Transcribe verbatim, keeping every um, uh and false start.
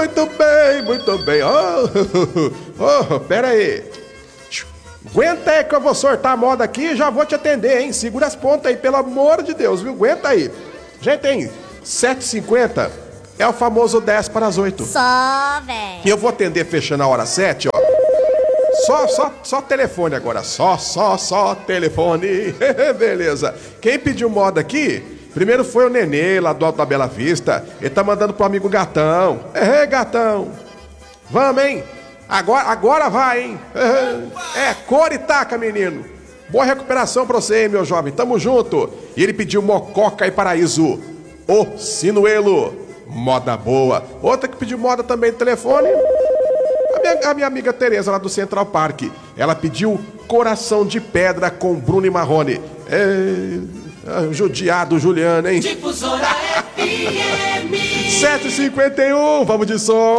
muito bem, muito bem. Oh, oh, pera aí. Aguenta aí que eu vou sortar a moda aqui e já vou te atender, hein? Segura as pontas aí, pelo amor de Deus, viu? Aguenta aí. Gente, hein? sete e cinquenta é o famoso dez para as oito. Só, velho. E eu vou atender fechando a hora sete, ó. Só, só, só telefone agora. Só, só, só telefone. Beleza. Quem pediu moda aqui, primeiro foi o Nenê, lá do Alto da Bela Vista. Ele tá mandando pro amigo Gatão. É, Gatão. Vamos, hein? Agora, agora vai, hein? É, cor e taca, menino. Boa recuperação pra você, hein, meu jovem. Tamo junto. E ele pediu Mococa e Paraíso. O Sinuelo. Moda boa. Outra que pediu moda também no telefone. A minha, a minha amiga Tereza, lá do Central Park. Ela pediu Coração de Pedra com Bruno e Marrone. É, judiado Juliano, hein? Difusora F M. sete e cinquenta e um, vamos de som.